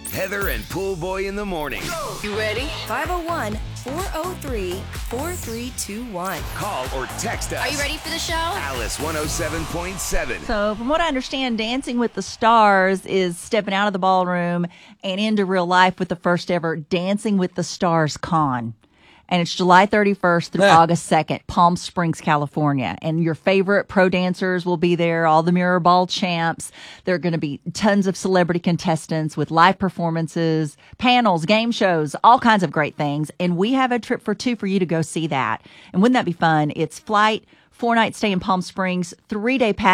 Heather and Pool Boy in the morning. You ready? 501-403-4321. Call or text us. Are you ready for the show? Alice 107.7. So, from what I understand, Dancing with the Stars is stepping out of the ballroom and into real life with the first ever Dancing with the Stars con. And it's July 31st through August 2nd, Palm Springs, California. And your favorite pro dancers will be there, all the Mirror Ball champs. There are going to be tons of celebrity contestants with live performances, panels, game shows, all kinds of great things. And we have a trip for two for you to go see that. And wouldn't that be fun? It's flight, 4-night stay in Palm Springs, 3-day pass